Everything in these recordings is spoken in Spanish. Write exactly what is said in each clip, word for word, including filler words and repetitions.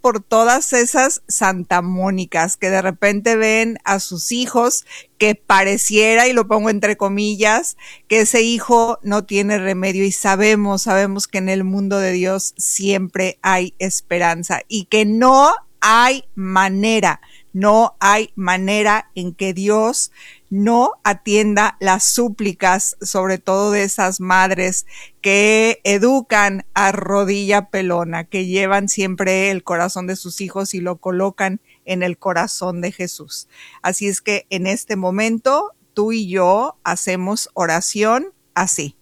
por todas esas santamónicas que de repente ven a sus hijos que pareciera, y lo pongo entre comillas, que ese hijo no tiene remedio, y sabemos, sabemos que en el mundo de Dios siempre hay esperanza y que no hay manera, no hay manera en que Dios no atienda las súplicas, sobre todo de esas madres que educan a rodilla pelona, que llevan siempre el corazón de sus hijos y lo colocan en el corazón de Jesús. Así es que en este momento tú y yo hacemos oración así.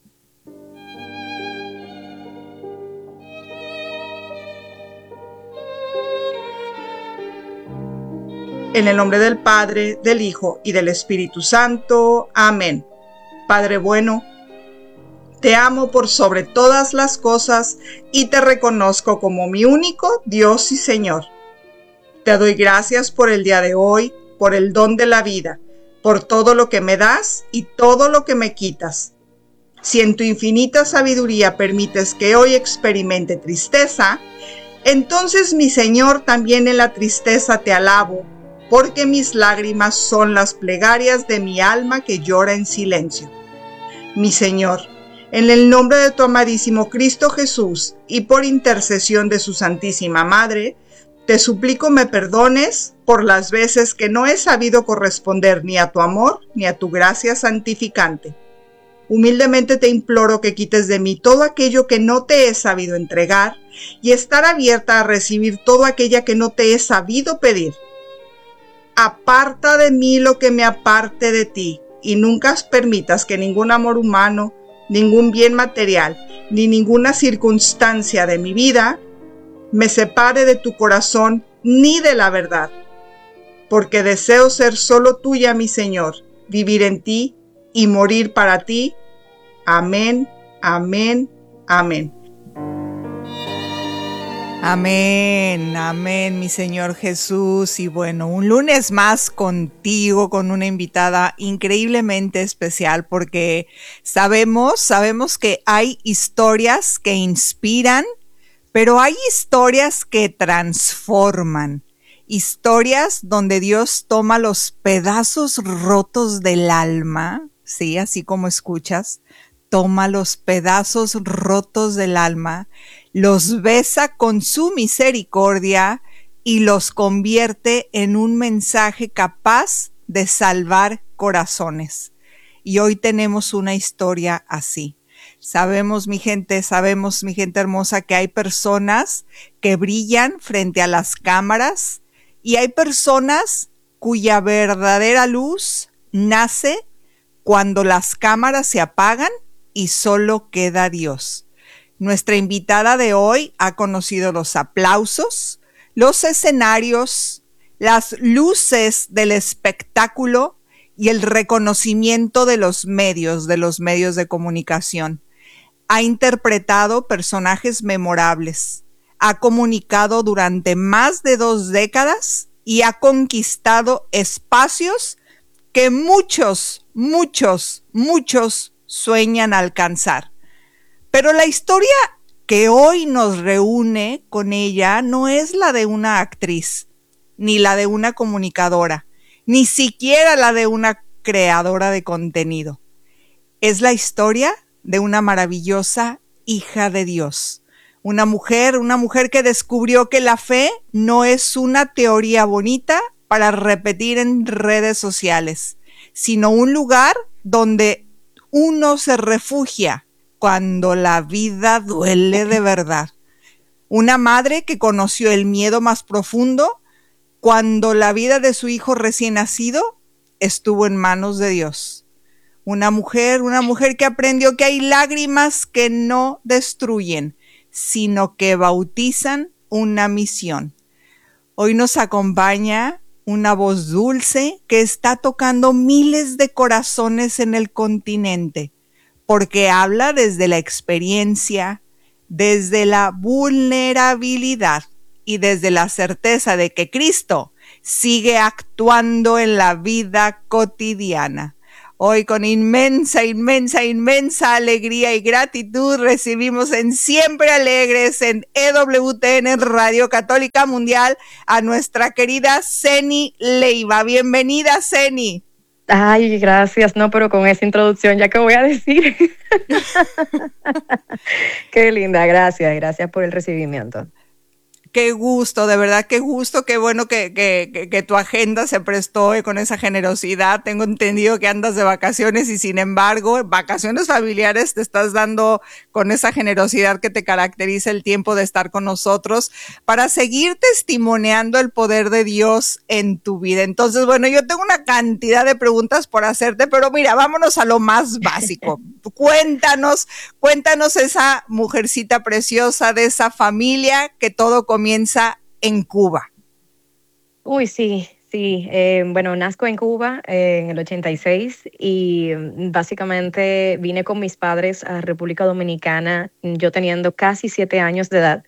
En el nombre del Padre, del Hijo y del Espíritu Santo. Amén. Padre bueno, te amo por sobre todas las cosas y te reconozco como mi único Dios y Señor. Te doy gracias por el día de hoy, por el don de la vida, por todo lo que me das y todo lo que me quitas. Si en tu infinita sabiduría permites que hoy experimente tristeza, entonces, mi Señor, también en la tristeza te alabo, porque mis lágrimas son las plegarias de mi alma que llora en silencio. Mi Señor, en el nombre de tu amadísimo Cristo Jesús y por intercesión de su Santísima Madre, te suplico me perdones por las veces que no he sabido corresponder ni a tu amor ni a tu gracia santificante. Humildemente te imploro que quites de mí todo aquello que no te he sabido entregar y estar abierta a recibir todo aquello que no te he sabido pedir. Aparta de mí lo que me aparte de ti, y nunca permitas que ningún amor humano, ningún bien material, ni ninguna circunstancia de mi vida me separe de tu corazón ni de la verdad, porque deseo ser solo tuya, mi Señor, vivir en ti y morir para ti. Amén, amén, amén. Amén, amén, mi Señor Jesús. Y bueno, un lunes más contigo, con una invitada increíblemente especial, porque sabemos, sabemos que hay historias que inspiran, pero hay historias que transforman. Historias donde Dios toma los pedazos rotos del alma, sí, así como escuchas, toma los pedazos rotos del alma, los besa con su misericordia y los convierte en un mensaje capaz de salvar corazones. Y hoy tenemos una historia así. Sabemos, mi gente, sabemos, mi gente hermosa, que hay personas que brillan frente a las cámaras y hay personas cuya verdadera luz nace cuando las cámaras se apagan y solo queda Dios. Nuestra invitada de hoy ha conocido los aplausos, los escenarios, las luces del espectáculo y el reconocimiento de los medios, de los medios de comunicación. Ha interpretado personajes memorables, ha comunicado durante más de dos décadas y ha conquistado espacios que muchos, muchos, muchos sueñan alcanzar. Pero la historia que hoy nos reúne con ella no es la de una actriz, ni la de una comunicadora, ni siquiera la de una creadora de contenido. Es la historia de una maravillosa hija de Dios. Una mujer, una mujer que descubrió que la fe no es una teoría bonita para repetir en redes sociales, sino un lugar donde uno se refugia cuando la vida duele de verdad. Una madre que conoció el miedo más profundo cuando la vida de su hijo recién nacido estuvo en manos de Dios. Una mujer, una mujer que aprendió que hay lágrimas que no destruyen, sino que bautizan una misión. Hoy nos acompaña una voz dulce que está tocando miles de corazones en el continente, porque habla desde la experiencia, desde la vulnerabilidad y desde la certeza de que Cristo sigue actuando en la vida cotidiana. Hoy con inmensa, inmensa, inmensa alegría y gratitud recibimos en Siempre Alegres en E W T N Radio Católica Mundial a nuestra querida Zeny Leiva. Bienvenida, Zeny. Ay, gracias, no, pero con esa introducción, ¿ya qué voy a decir? Qué linda, gracias, gracias por el recibimiento. Qué gusto, de verdad, qué gusto, qué bueno que, que, que, que tu agenda se prestó con esa generosidad. Tengo entendido que andas de vacaciones y sin embargo, vacaciones familiares te estás dando con esa generosidad que te caracteriza el tiempo de estar con nosotros para seguir testimoniando el poder de Dios en tu vida. Entonces, bueno, yo tengo una cantidad de preguntas por hacerte, pero mira, vámonos a lo más básico. Cuéntanos, cuéntanos esa mujercita preciosa de esa familia que todo comienza comienza en Cuba. Uy, sí, sí. Eh, bueno, nazco en Cuba eh, en el ochenta y seis y básicamente vine con mis padres a República Dominicana, yo teniendo casi siete años de edad.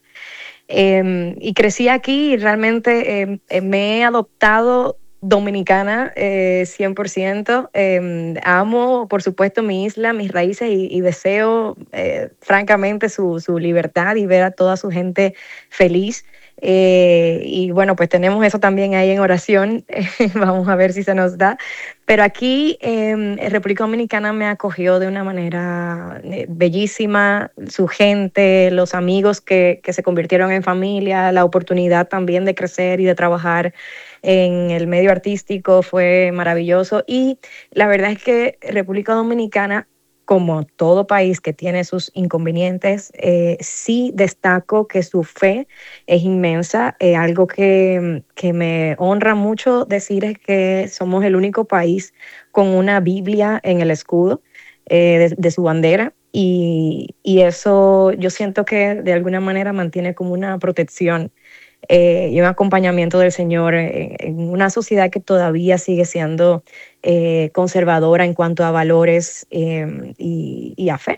Eh, y crecí aquí y realmente eh, me he adoptado dominicana eh, cien por ciento. Eh, amo, por supuesto, mi isla, mis raíces y, y deseo, eh, francamente, su, su libertad y ver a toda su gente feliz. Eh, y bueno, pues tenemos eso también ahí en oración. Vamos a ver si se nos da. Pero aquí eh, República Dominicana me acogió de una manera eh, bellísima. Su gente, los amigos que, que se convirtieron en familia, la oportunidad también de crecer y de trabajar en el medio artístico fue maravilloso. Y la verdad es que República Dominicana, como todo país que tiene sus inconvenientes, eh, sí destaco que su fe es inmensa. Eh, algo que, que me honra mucho decir es que somos el único país con una Biblia en el escudo eh, de, de su bandera. Y, y eso yo siento que de alguna manera mantiene como una protección Eh, y un acompañamiento del Señor en, en una sociedad que todavía sigue siendo eh, conservadora en cuanto a valores eh, y, y a fe.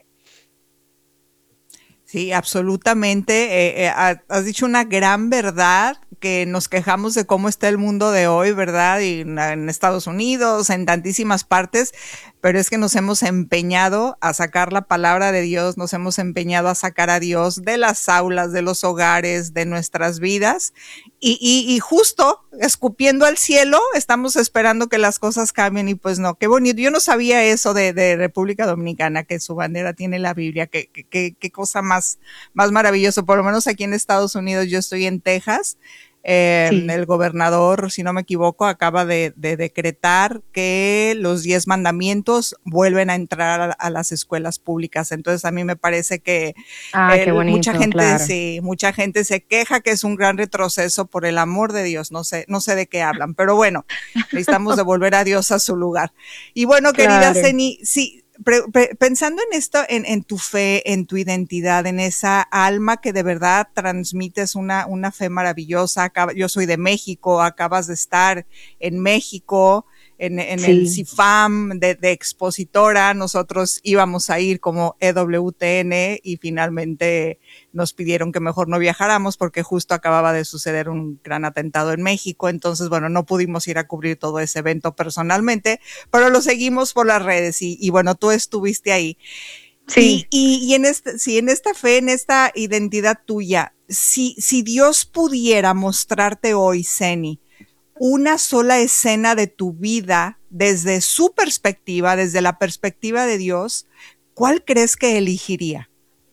Sí, absolutamente. Eh, eh, has dicho una gran verdad, que nos quejamos de cómo está el mundo de hoy, ¿verdad? Y en Estados Unidos, en tantísimas partes, pero es que nos hemos empeñado a sacar la palabra de Dios, nos hemos empeñado a sacar a Dios de las aulas, de los hogares, de nuestras vidas, y, y, y justo escupiendo al cielo, estamos esperando que las cosas cambien, y pues no, qué bonito. Yo no sabía eso de, de República Dominicana, que su bandera tiene la Biblia, qué, qué, qué cosa más, más maravilloso. Por lo menos aquí en Estados Unidos, yo estoy en Texas. Eh, sí. El gobernador, si no me equivoco, acaba de, de decretar que los diez mandamientos vuelven a entrar a, a las escuelas públicas. Entonces a mí me parece que ah, eh, qué bonito, mucha gente claro. sí, mucha gente se queja que es un gran retroceso. Por el amor de Dios, no sé, no sé de qué hablan, pero bueno, necesitamos devolver a Dios a su lugar. Y bueno, querida Claro. Zeny, sí. Pre, pre, pensando en esto, en, en tu fe, en tu identidad, en esa alma que de verdad transmites una, una fe maravillosa. Acaba, yo soy de México, acabas de estar en México, en, en sí. el C I F A M de, de expositora. Nosotros íbamos a ir como E W T N y finalmente nos pidieron que mejor no viajáramos porque justo acababa de suceder un gran atentado en México. Entonces, bueno, no pudimos ir a cubrir todo ese evento personalmente, pero lo seguimos por las redes y, y bueno, tú estuviste ahí. Sí. Y, y, y en este, sí, en esta fe, en esta identidad tuya, si, si Dios pudiera mostrarte hoy, Zeny, una sola escena de tu vida desde su perspectiva, desde la perspectiva de Dios, ¿cuál crees que elegiría?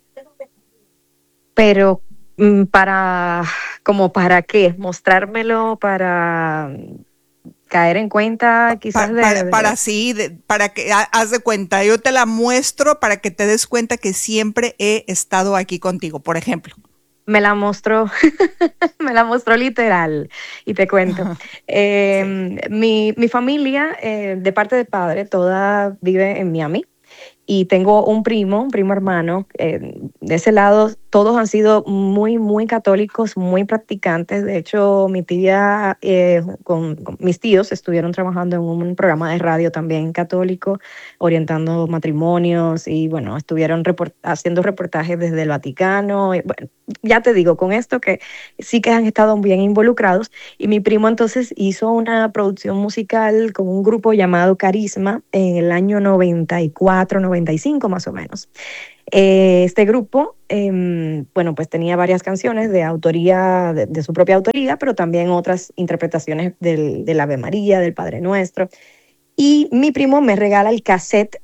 Pero para, ¿como para qué? ¿Mostrármelo para caer en cuenta quizás pa, de, para, de... para sí, de, para que haz de cuenta, yo te la muestro para que te des cuenta que siempre he estado aquí contigo, por ejemplo. Me la mostró, me la mostró literal, y te cuento. Eh, sí. mi, mi familia, eh, de parte de padre, toda vive en Miami, y tengo un primo, un primo hermano, eh, de ese lado todos han sido muy, muy católicos, muy practicantes. De hecho, mi tía, eh, con, con mis tíos estuvieron trabajando en un programa de radio también católico, orientando matrimonios y bueno, estuvieron report haciendo reportajes desde el Vaticano. Y, bueno, ya te digo, con esto que sí que han estado bien involucrados. Y mi primo entonces hizo una producción musical con un grupo llamado Carisma en el año noventa y cuatro, noventa y cinco más o menos. Eh, este grupo, eh, bueno, pues tenía varias canciones de autoría, de, de su propia autoría, pero también otras interpretaciones del, del Ave María, del Padre Nuestro. Y mi primo me regala el cassette,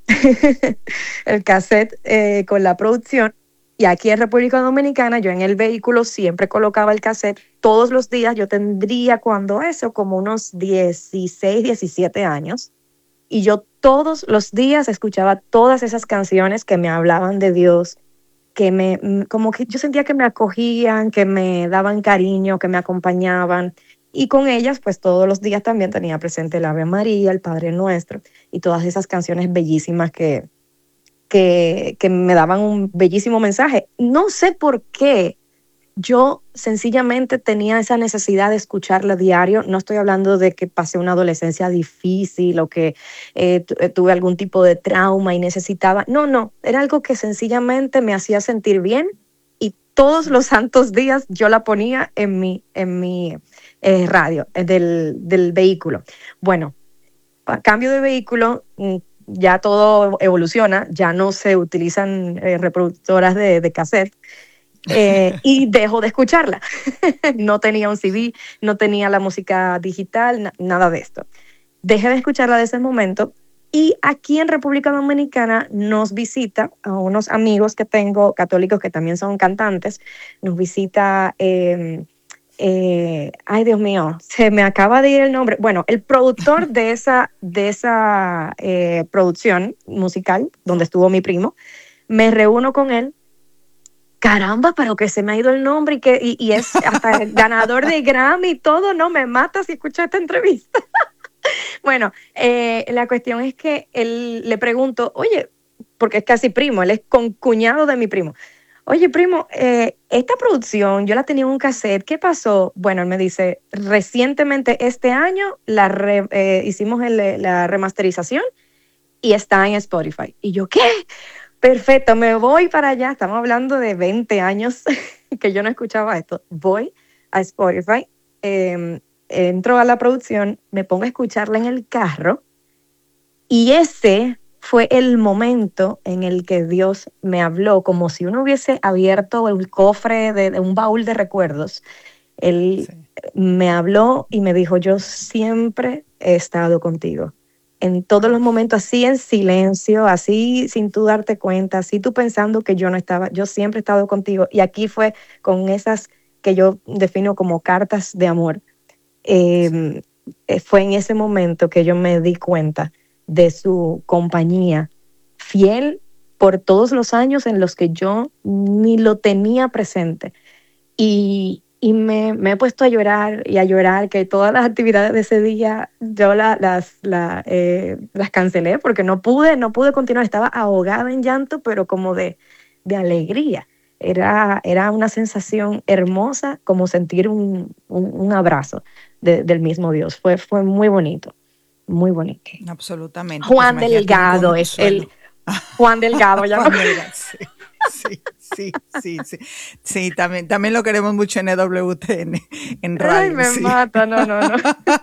el cassette eh, con la producción. Y aquí en República Dominicana, yo en el vehículo siempre colocaba el cassette todos los días. Yo tendría cuando eso, como unos dieciséis, diecisiete años. Y yo todos los días escuchaba todas esas canciones que me hablaban de Dios, que me, como que yo sentía que me acogían, que me daban cariño, que me acompañaban. Y con ellas, pues todos los días también tenía presente el Ave María, el Padre Nuestro y todas esas canciones bellísimas que, que, que me daban un bellísimo mensaje. No sé por qué. Yo sencillamente tenía esa necesidad de escucharla diario. No estoy hablando de que pasé una adolescencia difícil o que eh, tuve algún tipo de trauma y necesitaba. No, no, era algo que sencillamente me hacía sentir bien y todos los santos días yo la ponía en mi, en mi eh, radio eh, del, del vehículo. Bueno, a cambio de vehículo, ya todo evoluciona, ya no se utilizan eh, reproductoras de, de cassette. Eh, y dejo de escucharla. No tenía un C D, no tenía la música digital, na nada de esto. Dejé de escucharla desde ese momento y aquí en República Dominicana nos visita a unos amigos que tengo católicos que también son cantantes. Nos visita, eh, eh, ay Dios mío, se me acaba de ir el nombre. Bueno, el productor de esa, de esa eh, producción musical donde estuvo mi primo, me reúno con él. Caramba, pero que se me ha ido el nombre y que y, y es hasta ganador de Grammy y todo, no me mata si escuchas esta entrevista. Bueno, eh, la cuestión es que él le pregunto, oye, porque es casi primo, él es concuñado de mi primo. Oye, primo, eh, esta producción yo la tenía en un cassette, ¿qué pasó? Bueno, él me dice, recientemente este año la re, eh, hicimos el, la remasterización y está en Spotify. Y yo, ¿qué? Perfecto, me voy para allá. Estamos hablando de veinte años que yo no escuchaba esto. Voy a Spotify, eh, entro a la producción, me pongo a escucharla en el carro y ese fue el momento en el que Dios me habló, como si uno hubiese abierto el cofre de, de un baúl de recuerdos. Él sí. me habló y me dijo, yo siempre he estado contigo. En todos los momentos, así en silencio, así sin tú darte cuenta, así tú pensando que yo no estaba, yo siempre he estado contigo. Y aquí fue con esas que yo defino como cartas de amor. Eh, sí. Fue en ese momento que yo me di cuenta de su compañía fiel por todos los años en los que yo ni lo tenía presente. Y, y me, me he puesto a llorar y a llorar, que todas las actividades de ese día yo la, las, la, eh, las cancelé porque no pude, no pude continuar. Estaba ahogada en llanto, pero como de, de alegría. Era, era una sensación hermosa, como sentir un, un, un abrazo de, del mismo Dios. Fue, fue muy bonito, muy bonito. Absolutamente. Juan pues Delgado es el... Juan Delgado, ya Juan Delgado, sí. Sí, sí, sí, sí. Sí, también, también lo queremos mucho en E W T N, en radio. Ay, me sí. mata, no, no, no.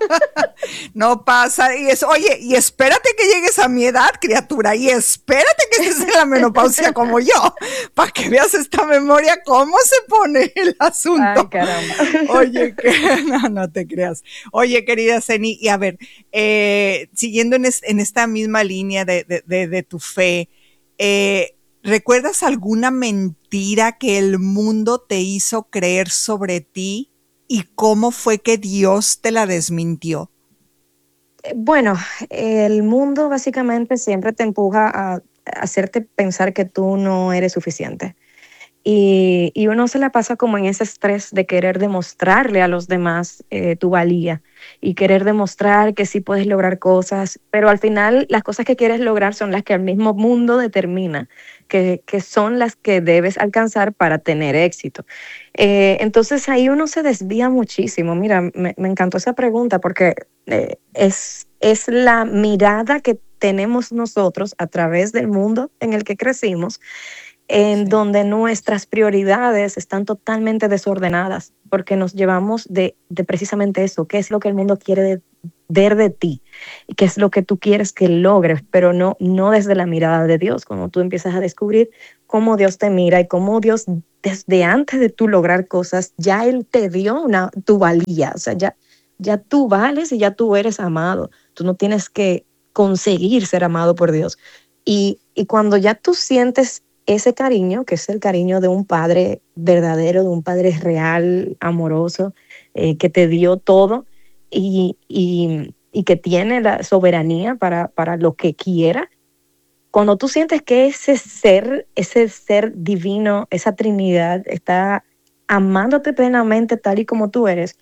No pasa, y es, oye, y espérate que llegues a mi edad, criatura, y espérate que estés en la menopausia como yo, para que veas esta memoria, cómo se pone el asunto. Ay, caramba. Oye, que, no, no te creas. Oye, querida Zeny, y a ver, eh, siguiendo en, es, en esta misma línea de, de, de, de tu fe, eh, ¿recuerdas alguna mentira que el mundo te hizo creer sobre ti y cómo fue que Dios te la desmintió? Bueno, el mundo básicamente siempre te empuja a hacerte pensar que tú no eres suficiente. Y, y uno se la pasa como en ese estrés de querer demostrarle a los demás eh, tu valía y querer demostrar que sí puedes lograr cosas, pero al final las cosas que quieres lograr son las que el mismo mundo determina que, que son las que debes alcanzar para tener éxito. Eh, entonces ahí uno se desvía muchísimo. Mira, me, me encantó esa pregunta porque eh, es, es la mirada que tenemos nosotros a través del mundo en el que crecimos, en sí. donde nuestras prioridades están totalmente desordenadas, porque nos llevamos de, de precisamente eso, qué es lo que el mundo quiere de, ver de ti, y qué es lo que tú quieres que logres, pero no, no desde la mirada de Dios, cuando tú empiezas a descubrir cómo Dios te mira y cómo Dios, desde antes de tú lograr cosas, ya Él te dio una, tu valía, o sea, ya, ya tú vales y ya tú eres amado, tú no tienes que conseguir ser amado por Dios. Y, y cuando ya tú sientes ese cariño, que es el cariño de un padre verdadero, de un padre real, amoroso, eh, que te dio todo y, y, y que tiene la soberanía para, para lo que quiera, cuando tú sientes que ese ser, ese ser divino, esa Trinidad está amándote plenamente tal y como tú eres,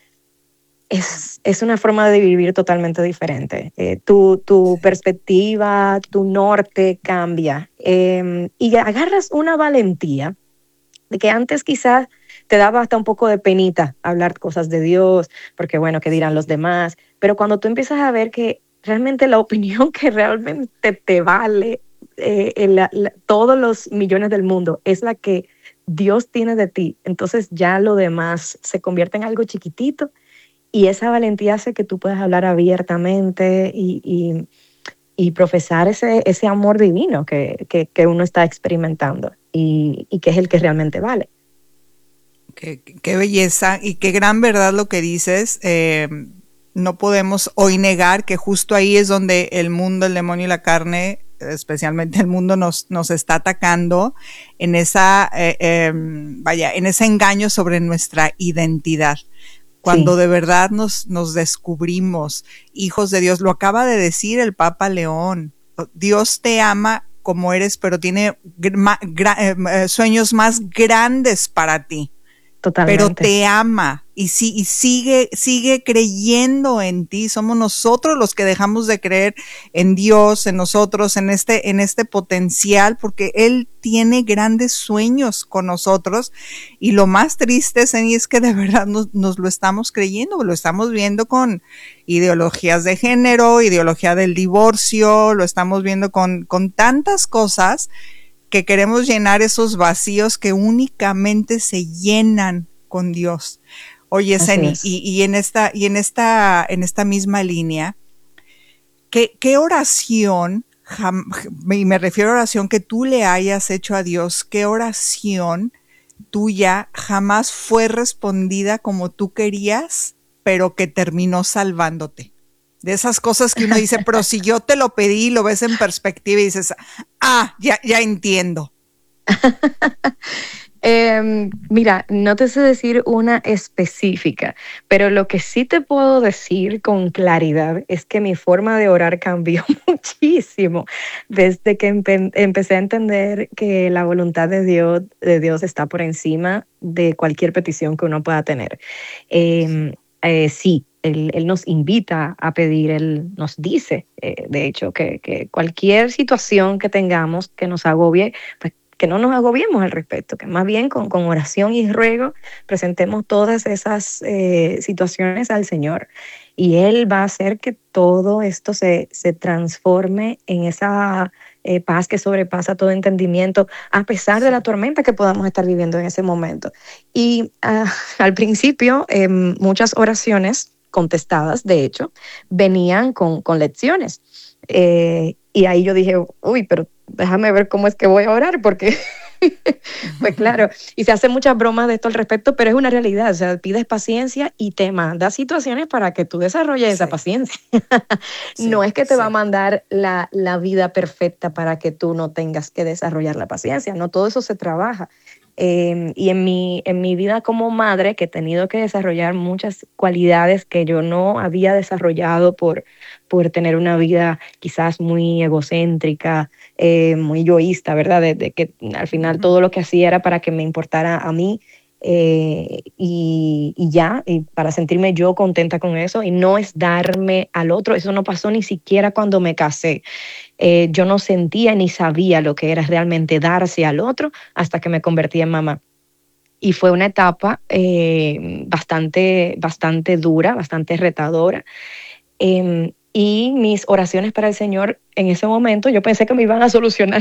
Es, es una forma de vivir totalmente diferente. Eh, tu, tu perspectiva, tu norte cambia eh, y agarras una valentía de que antes quizás te daba hasta un poco de penita hablar cosas de Dios, porque bueno, ¿qué dirán los demás? Pero cuando tú empiezas a ver que realmente la opinión que realmente te vale eh, la, la, todos los millones del mundo es la que Dios tiene de ti, entonces ya lo demás se convierte en algo chiquitito. Y esa valentía hace que tú puedas hablar abiertamente y, y, y profesar ese, ese amor divino que, que, que uno está experimentando y, y que es el que realmente vale. Qué, qué belleza y qué gran verdad lo que dices. Eh, no podemos hoy negar que justo ahí es donde el mundo, el demonio y la carne, especialmente el mundo, nos, nos está atacando en esa, eh, eh, vaya, en ese engaño sobre nuestra identidad. Cuando sí. de verdad nos, nos descubrimos hijos de Dios. Lo acaba de decir el Papa León. Dios te ama como eres, pero tiene gra, gra, eh, sueños más grandes para ti. Totalmente. Pero te ama y, sí, y sigue, sigue creyendo en ti. Somos nosotros los que dejamos de creer en Dios, en nosotros, en este, en este potencial, porque Él tiene grandes sueños con nosotros. Y lo más triste, Zeni, es que de verdad nos, nos lo estamos creyendo, lo estamos viendo con ideologías de género, ideología del divorcio, lo estamos viendo con, con tantas cosas que queremos llenar esos vacíos que únicamente se llenan con Dios. Oye, Zeni, y, y en esta, y en esta, en esta misma línea, ¿qué, qué oración, y me refiero a oración que tú le hayas hecho a Dios, qué oración tuya jamás fue respondida como tú querías, pero que terminó salvándote? De esas cosas que uno dice, pero si yo te lo pedí, lo ves en perspectiva y dices, ah, ya, ya entiendo. eh, mira, no te sé decir una específica, pero lo que sí te puedo decir con claridad es que mi forma de orar cambió muchísimo desde que empe- empecé a entender que la voluntad de Dios, de Dios está por encima de cualquier petición que uno pueda tener. Eh, eh, sí. Él, él nos invita a pedir, Él nos dice, eh, de hecho, que, que cualquier situación que tengamos que nos agobie, pues que no nos agobiemos al respecto, que más bien con, con oración y ruego presentemos todas esas eh, situaciones al Señor. Y Él va a hacer que todo esto se, se transforme en esa eh, paz que sobrepasa todo entendimiento, a pesar de la tormenta que podamos estar viviendo en ese momento. Y uh, al principio, eh, muchas oraciones contestadas, de hecho, venían con, con lecciones. Eh, y ahí yo dije, uy, pero déjame ver cómo es que voy a orar, porque, pues claro, y se hacen muchas bromas de esto al respecto, pero es una realidad. O sea, pides paciencia y te manda situaciones para que tú desarrolles sí. esa paciencia. Sí, no es que te sí. va a mandar la, la vida perfecta para que tú no tengas que desarrollar la paciencia, no, todo eso se trabaja. Eh, y en mi, en mi vida como madre, que he tenido que desarrollar muchas cualidades que yo no había desarrollado por, por tener una vida quizás muy egocéntrica, eh, muy egoísta, ¿verdad? De, de que al final todo lo que hacía era para que me importara a mí, eh, y, y ya, y para sentirme yo contenta con eso y no es darme al otro. Eso no pasó ni siquiera cuando me casé. Eh, yo no sentía ni sabía lo que era realmente darse al otro hasta que me convertí en mamá. Y fue una etapa eh, bastante, bastante dura, bastante retadora. Eh, y mis oraciones para el Señor en ese momento, yo pensé que me iban a solucionar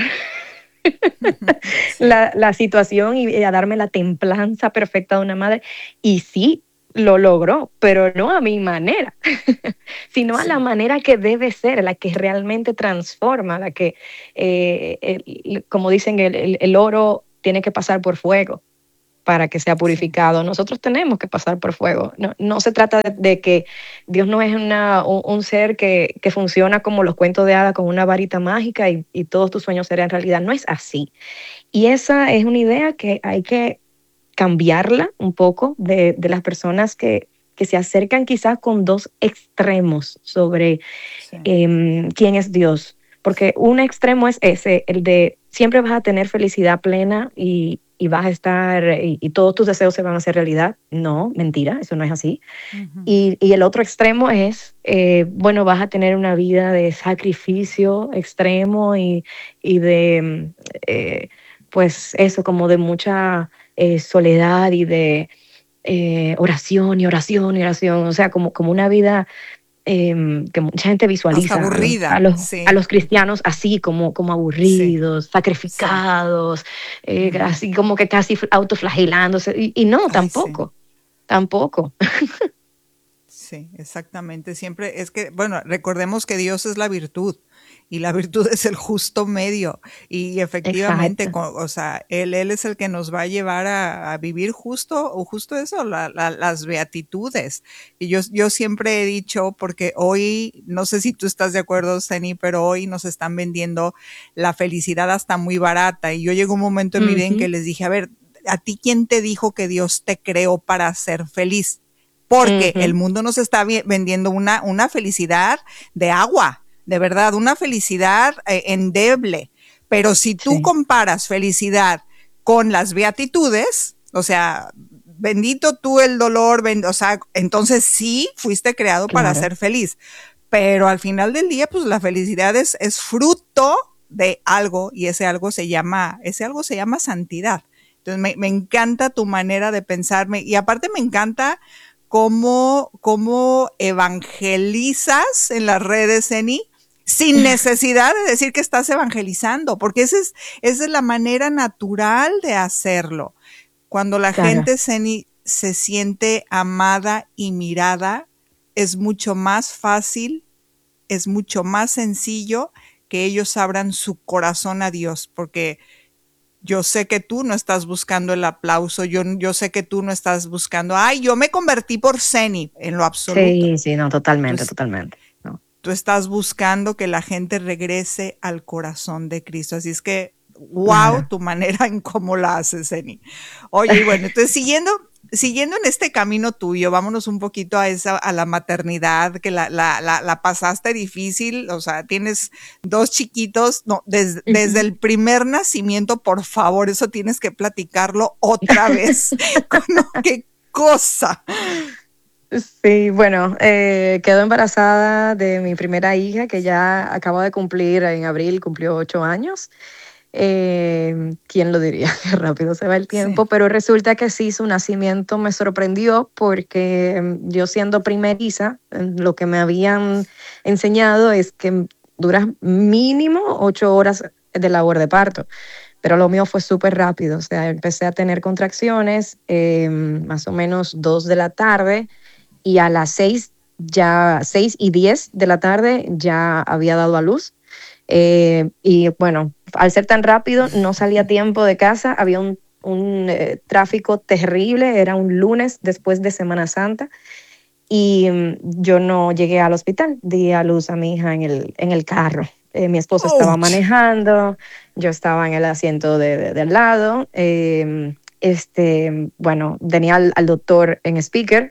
Sí. la, la situación y a darme la templanza perfecta de una madre. Y sí, lo logró, pero no a mi manera, sino a la Sí. manera que debe ser, la que realmente transforma, la que, eh, el, como dicen, el, el, el oro tiene que pasar por fuego para que sea Sí. purificado. Nosotros tenemos que pasar por fuego. No, no se trata de, de que Dios no es una, un, un ser que, que funciona como los cuentos de hadas con una varita mágica y, y todos tus sueños serán realidad. No es así. Y esa es una idea que hay que cambiarla un poco de, de las personas que, que se acercan quizás con dos extremos sobre Sí. eh, quién es Dios. Porque un extremo es ese, el de siempre vas a tener felicidad plena y, y vas a estar, y, y todos tus deseos se van a hacer realidad. No, mentira, eso no es así. Ujú. Y, y el otro extremo es, eh, bueno, vas a tener una vida de sacrificio extremo y, y de, eh, pues eso, como de mucha eh, soledad y de eh, oración y oración y oración, o sea, como, como una vida eh, que mucha gente Hasta visualiza a los, a aburrida. los, a Sí. los cristianos así, como, como Sí. aburridos, Sí. sacrificados, eh, Ujú. así como que casi autoflagelándose. Y, y no, Ay, sí. tampoco, tampoco. Sí, exactamente. Siempre es que, bueno, recordemos que Dios es la virtud y la virtud es el justo medio y efectivamente, Exacto. co- o sea, Él, él es el que nos va a llevar a, a vivir justo o justo eso, la- la- las beatitudes. Y yo, yo siempre he dicho, porque hoy, no sé si tú estás de acuerdo, Zeni, pero hoy nos están vendiendo la felicidad hasta muy barata y yo llegó un momento en mi vida en que Ujú, les dije, a ver, ¿a ti quién te dijo que Dios te creó para ser feliz? Porque el ujú, mundo nos está vendiendo una, una felicidad de agua, de verdad, una felicidad eh, endeble. Pero si tú sí, comparas felicidad con las beatitudes, o sea, bendito tú el dolor, ben, o sea, entonces sí fuiste creado para claro, ser feliz. Pero al final del día, pues la felicidad es, es fruto de algo y ese algo se llama, ese algo se llama santidad. Entonces me, me encanta tu manera de pensarme y aparte me encanta cómo, cómo evangelizas en las redes, Eni, sin necesidad de decir que estás evangelizando, porque esa es, esa es la manera natural de hacerlo. Cuando la claro, gente, Zeni, se siente amada y mirada, es mucho más fácil, es mucho más sencillo que ellos abran su corazón a Dios, porque yo sé que tú no estás buscando el aplauso, yo, yo sé que tú no estás buscando, ay, yo me convertí por Zeni, en lo absoluto. sí, sí, no, Tú, totalmente, totalmente, no. tú estás buscando que la gente regrese al corazón de Cristo. Así es que, wow, Claro. tu manera en cómo la haces, Zeni. Oye, y bueno, entonces siguiendo, siguiendo en este camino tuyo, vámonos un poquito a esa, a la maternidad, que la, la, la, la pasaste difícil, o sea, tienes dos chiquitos, no, des, desde Ujú. el primer nacimiento, por favor, eso tienes que platicarlo otra vez. ¿No? ¿Qué cosa? Sí, bueno, eh, quedo embarazada de mi primera hija que ya acaba de cumplir en abril, cumplió ocho años. Eh, ¿quién lo diría? Qué rápido se va el Sí. tiempo, pero resulta que sí, su nacimiento me sorprendió porque mm, yo siendo primeriza, eh, lo que me habían enseñado es que duras mínimo ocho horas de labor de parto, pero lo mío fue súper rápido, o sea, empecé a tener contracciones eh, más o menos dos de la tarde y a las seis, ya seis y diez de la tarde ya había dado a luz. Eh, y bueno, al ser tan rápido, no salía a tiempo de casa, había un, un eh, tráfico terrible, era un lunes después de Semana Santa y mm, yo no llegué al hospital, di a luz a mi hija en el, en el carro. Eh, mi esposo estaba Ouch. manejando, yo estaba en el asiento de, de, de al lado. Eh, Este, bueno, tenía al, al doctor en speaker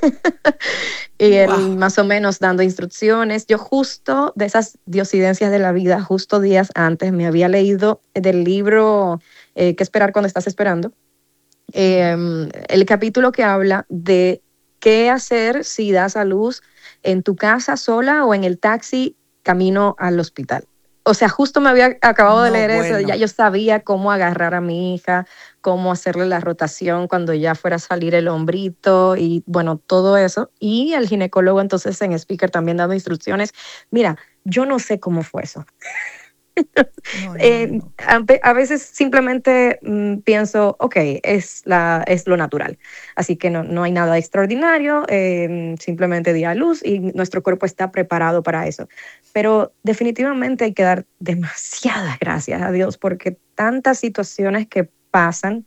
y él wow. más o menos dando instrucciones. Yo justo de esas diosidencias de la vida, justo días antes, me había leído del libro eh, ¿Qué esperar cuando estás esperando? Eh, el capítulo que habla de qué hacer si das a luz en tu casa sola o en el taxi camino al hospital. O sea, justo me había acabado no, de leer bueno. eso, ya yo sabía cómo agarrar a mi hija, cómo hacerle la rotación cuando ya fuera a salir el hombrito y bueno, todo eso. Y el ginecólogo entonces en speaker también dando instrucciones. Mira, yo no sé cómo fue eso. No, no, eh, no. A, a veces simplemente mmm, pienso, ok, es, la, es lo natural. Así que no, no hay nada extraordinario, eh, simplemente di a luz y nuestro cuerpo está preparado para eso. Pero definitivamente hay que dar demasiadas gracias a Dios porque tantas situaciones que pasan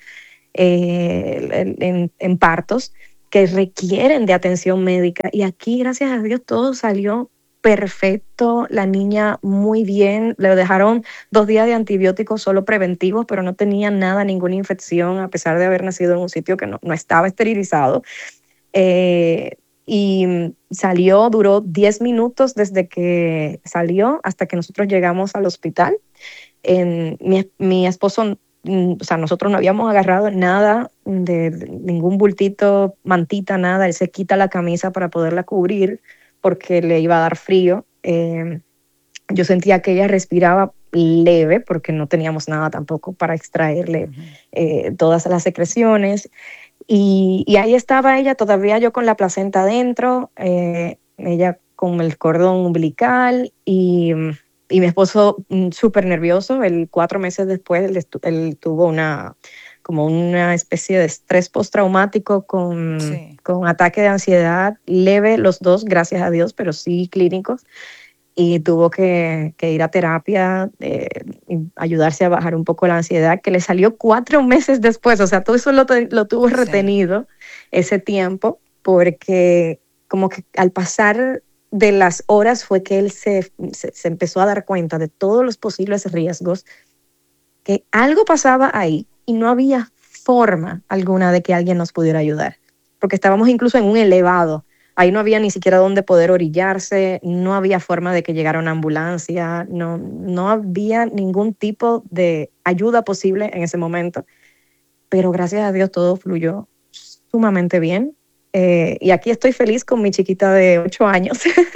eh, en, en partos que requieren de atención médica y aquí, gracias a Dios, todo salió perfecto, la niña muy bien, le dejaron dos días de antibióticos solo preventivos, pero no tenía nada, ninguna infección, a pesar de haber nacido en un sitio que no, no estaba esterilizado. Eh, y salió, duró diez minutos desde que salió hasta que nosotros llegamos al hospital. En, mi, mi esposo, o sea, nosotros no habíamos agarrado nada, de, de ningún bultito, mantita, nada, él se quita la camisa para poderla cubrir, porque le iba a dar frío. Eh, yo sentía que ella respiraba leve porque no teníamos nada tampoco para extraerle uh-huh. eh, todas las secreciones. Y, y ahí estaba ella, todavía yo con la placenta adentro, eh, ella con el cordón umbilical y, y mi esposo súper nervioso. Él cuatro meses después, él, estu- él tuvo una... como una especie de estrés postraumático con, sí. con ataque de ansiedad leve, los dos, gracias a Dios, pero sí clínicos, y tuvo que, que ir a terapia, eh, ayudarse a bajar un poco la ansiedad, que le salió cuatro meses después, o sea, todo eso lo, lo tuvo retenido sí. ese tiempo, porque como que al pasar de las horas fue que él se, se, se empezó a dar cuenta de todos los posibles riesgos, que algo pasaba ahí, y no había forma alguna de que alguien nos pudiera ayudar, porque estábamos incluso en un elevado, ahí no había ni siquiera dónde poder orillarse, no había forma de que llegara una ambulancia, no, no había ningún tipo de ayuda posible en ese momento, pero gracias a Dios todo fluyó sumamente bien, eh, y aquí estoy feliz con mi chiquita de ocho años,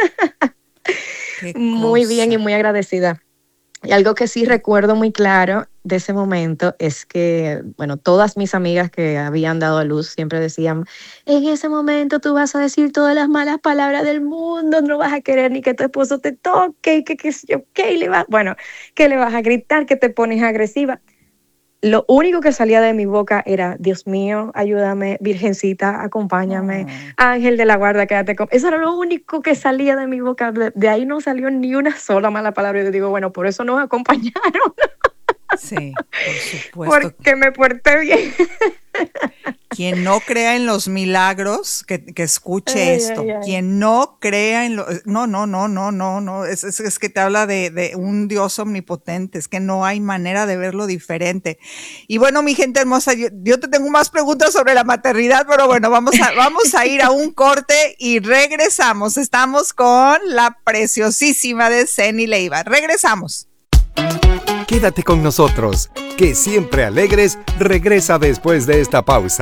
muy bien y muy agradecida. Y algo que sí recuerdo muy claro de ese momento es que, bueno, todas mis amigas que habían dado a luz siempre decían, en ese momento tú vas a decir todas las malas palabras del mundo, no vas a querer ni que tu esposo te toque, que qué sé yo, qué le va, bueno, que le vas a gritar, que te pones agresiva. Lo único que salía de mi boca era, Dios mío, ayúdame, Virgencita, acompáñame, oh. Ángel de la guarda, quédate con... Eso era lo único que salía de mi boca. De, de ahí no salió ni una sola mala palabra. Yo digo, bueno, por eso nos acompañaron. Sí, por supuesto. Porque me porté bien. Quien no crea en los milagros, que, que escuche ay, esto. Ay, ay. Quien no crea en los... No, no, no, no, no, no. Es, es, es que te habla de, de un Dios omnipotente. Es que no hay manera de verlo diferente. Y bueno, mi gente hermosa, yo, yo te tengo más preguntas sobre la maternidad, pero bueno, vamos a, vamos a ir a un corte y regresamos. Estamos con la preciosísima de Zeny Leiva. Regresamos. Quédate con nosotros, que Siempre Alegres regresa después de esta pausa.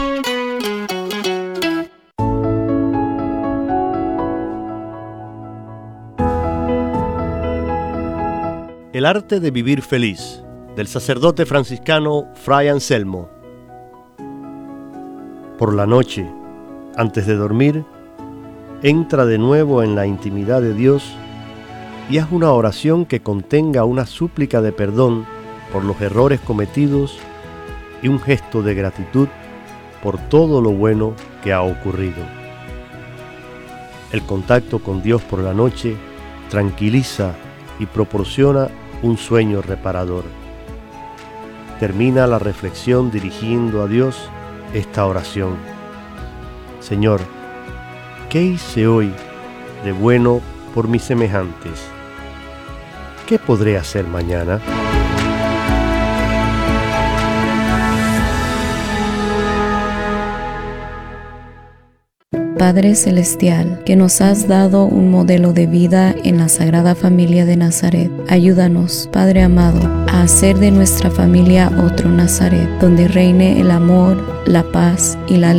El arte de vivir feliz, del sacerdote franciscano Fray Anselmo. Por la noche, antes de dormir, entra de nuevo en la intimidad de Dios y haz una oración que contenga una súplica de perdón por los errores cometidos y un gesto de gratitud por todo lo bueno que ha ocurrido. El contacto con Dios por la noche tranquiliza y proporciona un sueño reparador. Termina la reflexión dirigiendo a Dios esta oración. Señor, ¿qué hice hoy de bueno por mis semejantes? ¿Qué podré hacer mañana? Padre Celestial, que nos has dado un modelo de vida en la Sagrada Familia de Nazaret, ayúdanos, Padre amado, a hacer de nuestra familia otro Nazaret, donde reine el amor, la paz y la